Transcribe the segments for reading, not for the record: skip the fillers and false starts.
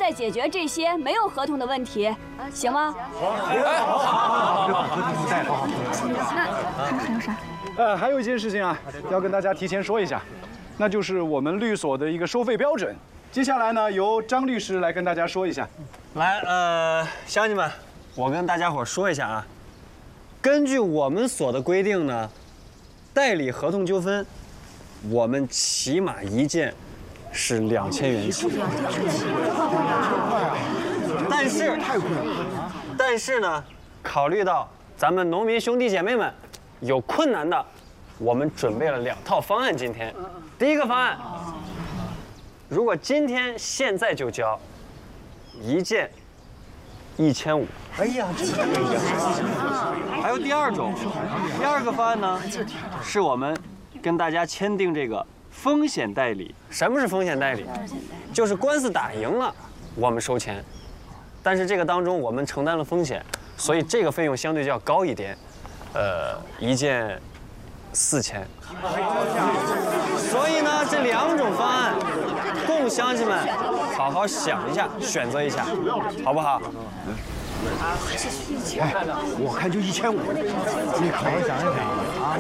再解决这些没有合同的问题，行吗？ 好。 那还有啥？ 还有一件事情啊，要跟大家提前说一下，那就是我们律所的一个收费标准。接下来呢，由张律师来跟大家说一下。 来，乡亲们，我跟大家伙说一下啊，根据我们所的规定呢，代理合同纠纷，我们起码一件是2000元起。但是呢，考虑到咱们农民兄弟姐妹们有困难的，我们准备了2套方案。今天，第一个方案，如果今天现在就交，一件1500。 哎呀，这个还有第二个方案呢，是我们跟大家签订这个风险代理。什么是风险代理？就是官司打赢了，我们收钱，但是这个当中我们承担了风险，所以这个费用相对就要高一点，一件4000。所以呢，这2种方案，供乡亲们好好想一下，选择一下，好不好？ 哎，我看就1500，你好好想一想啊。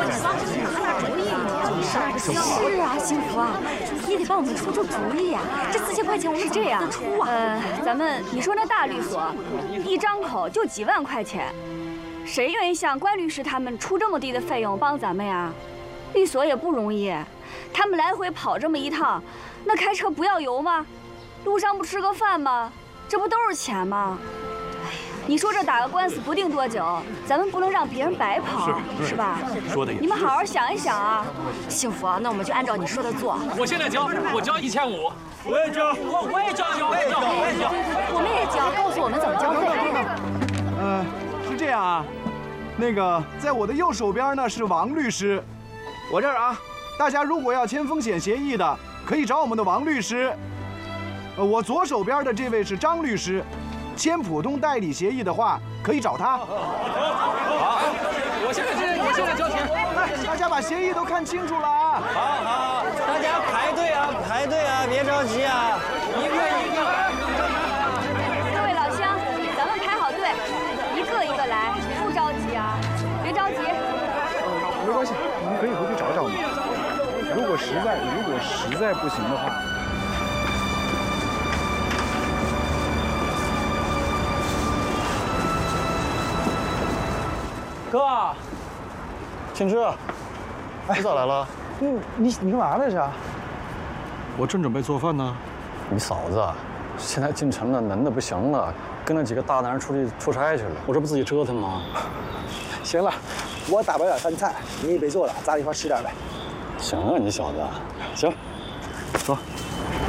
是啊，幸福啊，你得帮我们出出主意呀。这4000块钱我们怎么出啊？ 你说那大律所，一张口就几万块钱，谁愿意像关律师他们出这么低的费用帮咱们呀？律所也不容易，他们来回跑这么一趟，那开车不要油吗？路上不吃个饭吗？这不都是钱吗？你说这打个官司不定多久，咱们不能让别人白跑，是吧？ 说的也是。 你们好好想一想啊。 幸福啊，那我们就按照你说的做。 我现在交，我交1500。 我也交， 我也交， 我们也交，告诉我们怎么交费。 是这样啊，那个在我的右手边呢是王律师，我这儿啊，大家如果要签风险协议的，可以找我们的王律师。我左手边的这位是张律师。签普通代理协议的话，可以找他。 好，我现在交钱。 大家把协议都看清楚了啊！ 好，大家排队啊，别着急啊，一个。 各位老乡，咱们排好队，一个一个来，不着急啊，别着急。 没关系，你们可以回去找找嘛。如果实在不行的话。 哥，庆之，你咋来了？ 你干嘛来着？ 我正准备做饭呢。 你嫂子现在进城了，能的不行了，跟那几个大男人出去出差去了。我这不自己折腾吗？ 行了，我打包点饭菜，你也别做了，咱俩一块吃点呗。 行啊，你小子，行，走。